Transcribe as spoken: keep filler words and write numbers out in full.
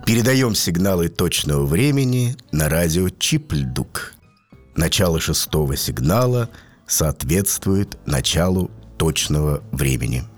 Передаем сигналы точного времени на радио Чипльдук. Начало шестого сигнала соответствует началу точного времени.